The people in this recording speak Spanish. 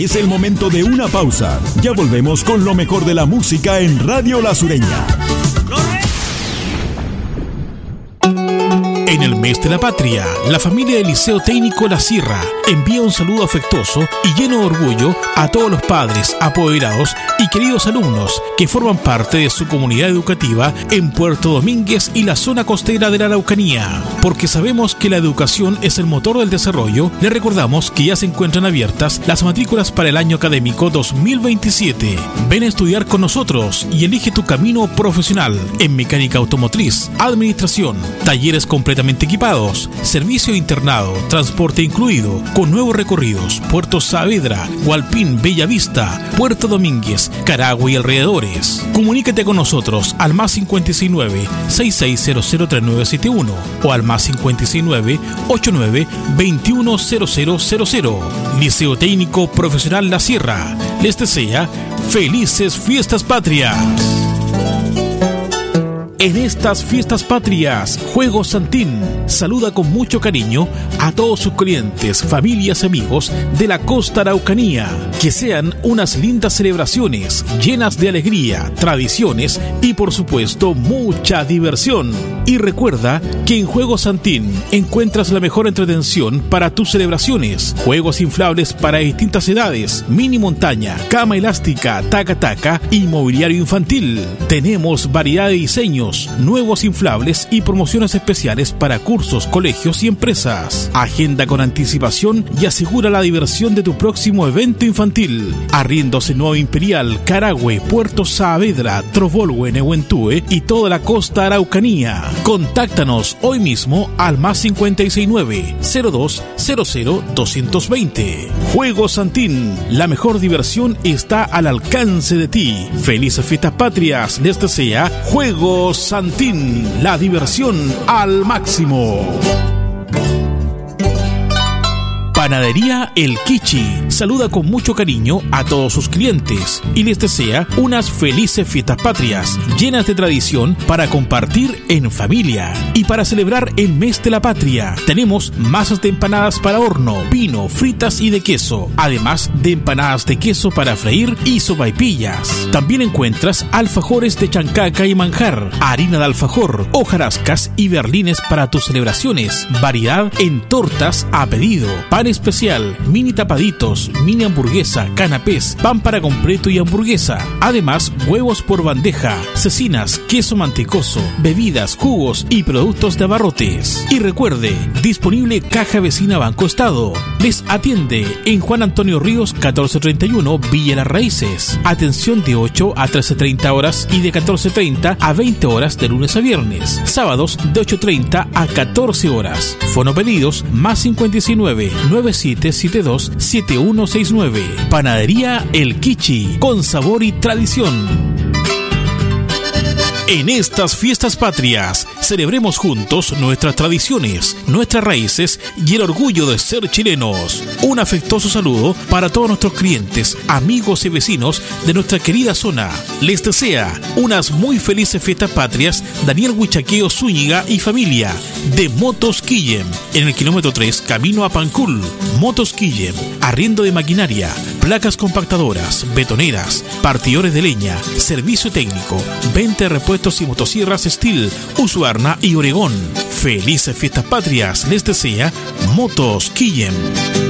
Es el momento de una pausa. Ya volvemos con lo mejor de la música en Radio La Sureña. En el mes de la patria, la familia del Liceo Técnico La Sierra envía un saludo afectuoso y lleno de orgullo a todos los padres, apoderados y queridos alumnos que forman parte de su comunidad educativa en Puerto Domínguez y la zona costera de la Araucanía. Porque sabemos que la educación es el motor del desarrollo, les recordamos que ya se encuentran abiertas las matrículas para el año académico 2027. Ven a estudiar con nosotros y elige tu camino profesional en mecánica automotriz, administración, talleres completamente equipados, servicio internado, transporte incluido, con nuevos recorridos: Puerto Saavedra, Hualpín, Bellavista, Puerto Domínguez, Carahue y alrededores. Comunícate con nosotros al +569-66003971 o al +569-89210000. Liceo Técnico Profesional La Sierra les desea felices fiestas patrias. En estas fiestas patrias, Juegos Santín saluda con mucho cariño a todos sus clientes, familias y amigos de la costa araucanía. Que sean unas lindas celebraciones llenas de alegría, tradiciones y por supuesto mucha diversión. Y recuerda que en Juegos Santín encuentras la mejor entretención para tus celebraciones. Juegos inflables para distintas edades, mini montaña, cama elástica, taca-taca y mobiliario infantil. Tenemos variedad de diseños, nuevos inflables y promociones especiales para cursos, colegios y empresas. Agenda con anticipación y asegura la diversión de tu próximo evento infantil. Arriendos en Nuevo Imperial, Carahue, Puerto Saavedra, Trovolhue, Nehuentúe y toda la costa araucanía. Contáctanos hoy mismo al +569-0200-220. Juegos Santín, la mejor diversión está al alcance de ti. Felices fiestas patrias les desea Juegos Santín, la diversión al máximo. Panadería El Kichi saluda con mucho cariño a todos sus clientes y les desea unas felices fiestas patrias llenas de tradición para compartir en familia. Y para celebrar el mes de la patria, tenemos masas de empanadas para horno, pino, fritas y de queso, además de empanadas de queso para freír y sopaipillas. También encuentras alfajores de chancaca y manjar, harina de alfajor, hojarascas y berlines para tus celebraciones, variedad en tortas a pedido, pan especial, mini tapaditos, mini hamburguesa, canapés, pan para completo y hamburguesa. Además, huevos por bandeja, cecinas, queso mantecoso, bebidas, jugos y productos de abarrotes. Y recuerde, disponible Caja Vecina Banco Estado. Les atiende en Juan Antonio Ríos 1431 Villa Las Raíces. Atención de 8 a 13:30 horas y de 14:30 a 20 horas de lunes a viernes. Sábados de 8:30 a 14 horas. Fono pedidos +5772-7169. Panadería El Kichi, con sabor y tradición. En estas fiestas patrias, celebremos juntos nuestras tradiciones, nuestras raíces y el orgullo de ser chilenos. Un afectuoso saludo para todos nuestros clientes, amigos y vecinos de nuestra querida zona. Les desea unas muy felices fiestas patrias Daniel Huichaqueo Zúñiga y familia de Motos Quillem, en el kilómetro 3, camino a Pancul. Motos Quillem, arriendo de maquinaria, placas compactadoras, betoneras, partidores de leña, servicio técnico, venta de repuestos y motosierras Steel, Usuarna y Oregón. Felices fiestas patrias les desea Motos Quillem.